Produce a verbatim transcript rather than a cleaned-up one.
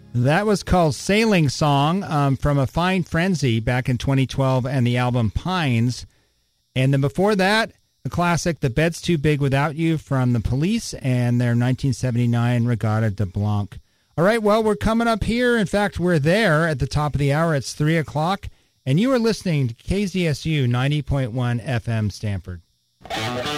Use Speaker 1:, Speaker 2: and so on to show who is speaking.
Speaker 1: That was called Sailing Song um, from A Fine Frenzy back in twenty twelve and the album Pines. And then before that, the classic The Bed's Too Big Without You from The Police and their nineteen seventy-nine Regatta de Blanc. All right, well, we're coming up here. In fact, we're there at the top of the hour. It's three o'clock, and you are listening to K Z S U ninety point one F M Stanford.